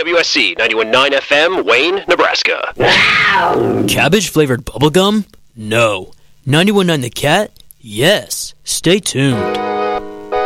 KWSC 91.9 FM, Wayne, Nebraska. Cabbage-flavored bubblegum? No. 91.9 The Cat? Yes. Stay tuned.